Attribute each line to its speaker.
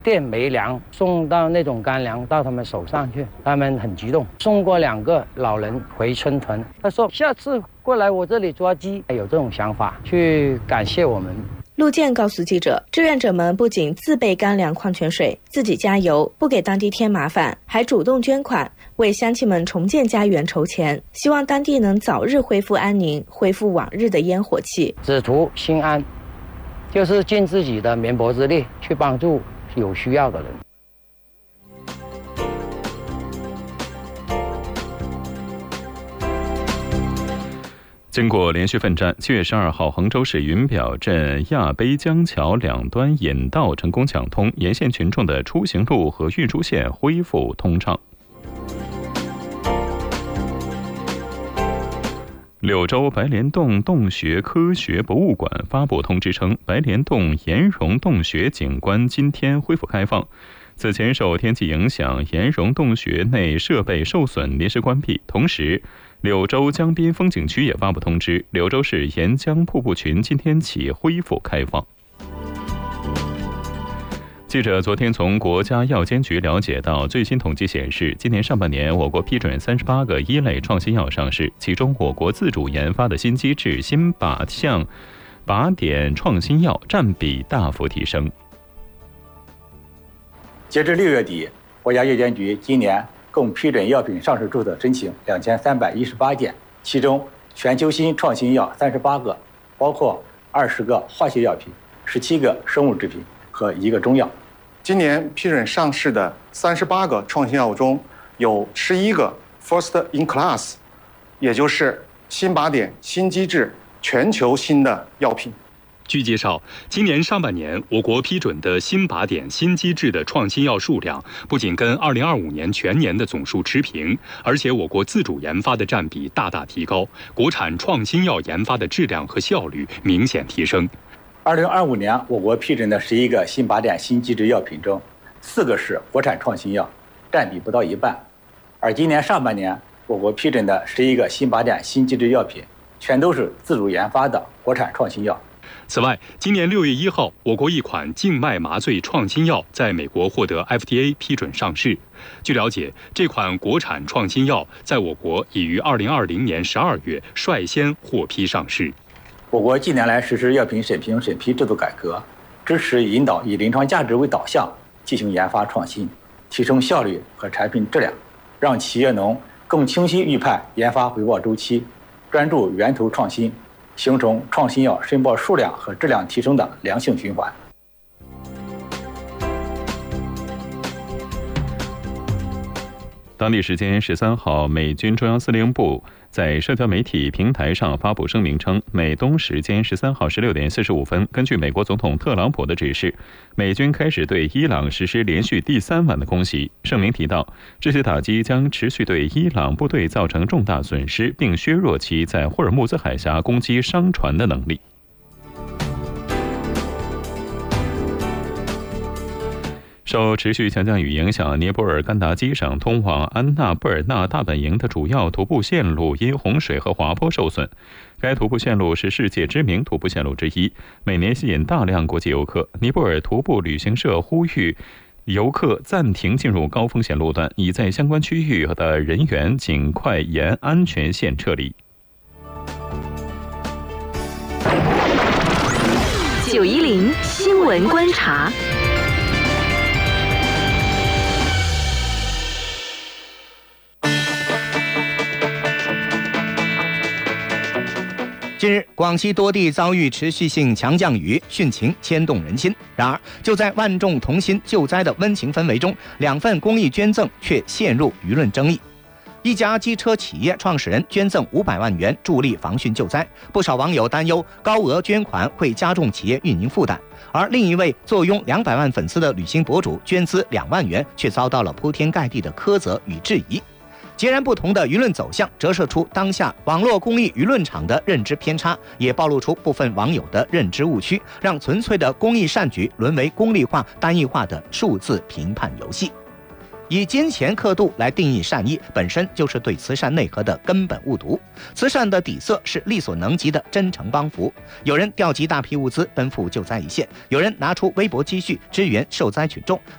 Speaker 1: 电没粮，送到那种干粮到他们手上去，他们很激动。送过2个老人回村屯，他说下次过来我这里抓鸡，有这种想法去感谢我们。
Speaker 2: 陆健告诉记者，志愿者们不仅自备干粮、矿泉水，自己加油，不给当地添麻烦，还主动捐款，为乡亲们重建家园筹钱，希望当地能早日恢复安宁，恢复往日的烟火气。
Speaker 1: 只图心安，就是尽自己的绵薄之力去帮助有需要的人。
Speaker 3: 经过连续奋战，7月12号，衡州市云表镇亚碑江桥两端引道成功抢通，沿线群众的出行路和运输线恢复通畅。柳州白莲洞洞穴科学博物馆发布通知称，白莲洞岩溶洞穴景观今天恢复开放。此前受天气影响，岩溶洞穴内设备受损，临时关闭。同时，柳州江滨风景区也发布通知，柳州市沿江瀑布群今天起恢复开放。记者昨天从国家药监局了解到，最新统计显示，今年上半年我国批准38个一类创新药上市，其中我国自主研发的新机制、新靶点创新药占比大幅提升。
Speaker 4: 截至6月底，国家药监局今年共批准药品上市注册申请2318件，其中全球新创新药38个，包括20个化学药品、17个生物制品和1个中药。
Speaker 5: 今年批准上市的38个创新药中，有11个 First in Class， 也就是新靶点、新机制、全球新的药品。
Speaker 6: 据介绍，今年上半年我国批准的新靶点、新机制的创新药数量不仅跟2025年全年的总数持平，而且我国自主研发的占比大大提高，国产创新药研发的质量和效率明显提升。
Speaker 4: 2025年我国批准的11个新靶点、新机制药品中，4个是国产创新药，占比不到一半。而今年上半年我国批准的11个新靶点、新机制药品，全都是自主研发的国产创新药。
Speaker 6: 此外，今年6月1号，我国一款静脉麻醉创新药在美国获得 FDA 批准上市。据了解，这款国产创新药在我国已于2020年12月率先获批上市。
Speaker 4: 我国近年来实施药品审评审批制度改革，支持引导以临床价值为导向进行研发创新，提升效率和产品质量，让企业能更清晰预判研发回报周期，专注源头创新，形成创新药申报数量和质量提升的良性循环。
Speaker 3: 当地时间13号，美军中央司令部在社交媒体平台上发布声明称，美东时间13号16点45分，根据美国总统特朗普的指示，美军开始对伊朗实施连续第3晚的空袭。声明提到，这些打击将持续对伊朗部队造成重大损失，并削弱其在霍尔木兹海峡攻击商船的能力。受持续强降雨影响，尼泊尔甘达基省通往安纳布尔纳大本营的主要徒步线路因洪水和滑坡受损。该徒步线路是世界知名徒步线路之一，每年吸引大量国际游客。尼泊尔徒步旅行社呼吁游客暂停进入高风险路段，已在相关区域的人员尽快沿安全线撤离。
Speaker 7: 910新闻观察。
Speaker 8: 近日，广西多地遭遇持续性强降雨，汛情牵动人心。然而，就在万众同心救灾的温情氛围中，2份公益捐赠却陷入舆论争议。一家机车企业创始人捐赠500万元助力防汛救灾，不少网友担忧高额捐款会加重企业运营负担。而另一位坐拥200万粉丝的旅行博主捐资2万元，却遭到了铺天盖地的苛责与质疑。截然不同的舆论走向，折射出当下网络公益舆论场的认知偏差，也暴露出部分网友的认知误区，让纯粹的公益善举沦为功利化、单一化的数字评判游戏。 以金钱刻度来定义善意，本身就是对慈善内核的根本误读。慈善的底色是力所能及的真诚帮扶，有人调集大批物资奔赴救灾一线，有人拿出微薄积蓄支援受灾群众，